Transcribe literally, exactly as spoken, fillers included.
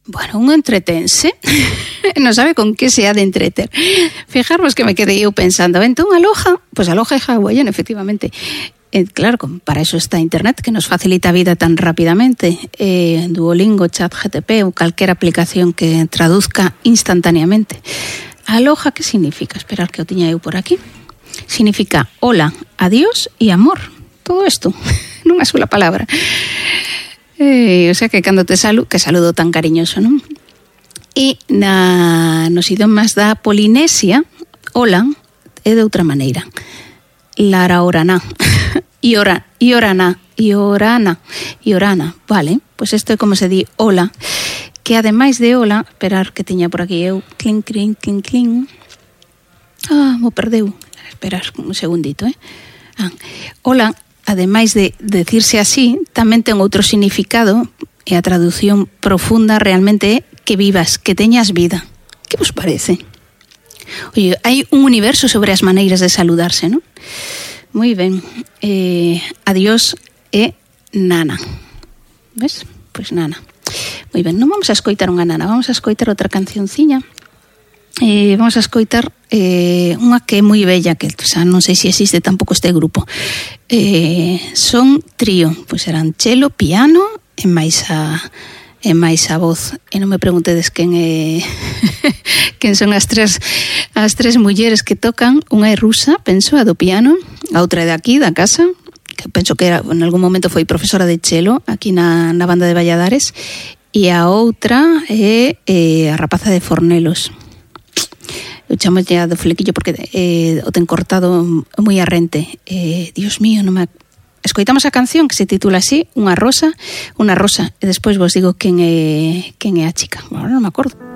Bueno, un entretense non sabe con que se ha de entreter. Fijaros que me quedei eu pensando, entón aloja, pois pues aloja e hawaiano, efectivamente. Eh, claro, para eso está internet, que nos facilita a vida tan rápidamente. Eh, Duolingo, ChatGPT ou calquera aplicación que traduzca instantáneamente. Aloha, que significa? Esperar que o tiña eu por aquí. Significa hola, adiós e amor. Todo isto, nunha sola palabra. Eh, o sea que cando te saludo, que saludo tan cariñoso, non? E na, nos idiomas da Polinesia, hola é de outra maneira. Lara orana. Iora, iorana, iorana, iorana. Vale, pois isto é como se di hola, que ademais de hola, esperar que tiña por aquí eu, clink, clink, clink, clink. Ah, mo perdeu. Esperar un segundito, eh? Ah, hola, ademais de decirse así, tamén ten outro significado, e a traducción profunda realmente é que vivas, que teñas vida. Que vos parece? Oye, hai un universo sobre as maneiras de saludarse, non? Moi ben. Eh, adiós e nana. Ves? Pois nana. Moi ben, non vamos a escoitar unha nana, vamos a escoitar outra cancionciña. Eh, vamos a escoitar eh, unha que é moi bella, que o sea, non sei se existe tampouco este grupo. Eh, son trío, pois eran cello, piano e máis a e máis a voz. E non me preguntedes quen é quen son as tres as tres mulleres que tocan. Unha é rusa, penso, a do piano, a outra é de aquí, da casa, que penso que era, en algún momento foi profesora de cello aquí na, na banda de Valladares, e a outra é eh, a rapaza de Fornelos. Eu chamo ya do flequillo porque eh, o ten cortado moi arrente. Eh, Dios mío, non me... Escoitamos a canción que se titula así, Unha rosa, unha rosa, e despois vos digo quen é, quen é a chica. Agora non me acordo.